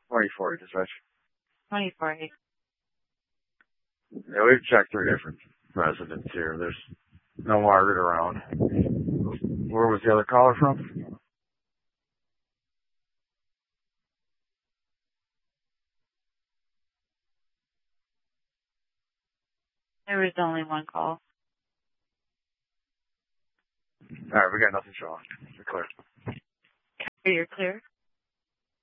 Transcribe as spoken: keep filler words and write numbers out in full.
twenty-four, dispatch. twenty-four. Yeah, we've checked three different residents here. There's no Margaret around. Where was the other caller from? There was only one call. All right, we got nothing showing. We're clear. You're clear?